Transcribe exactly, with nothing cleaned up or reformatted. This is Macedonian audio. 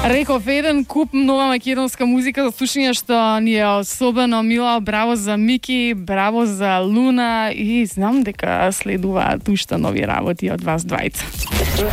Реков, еден куп нова македонска музика за слушање што ни е особено мила. Браво за Мики, браво за Луна и знам дека следуваат уште нови работи од вас двајца.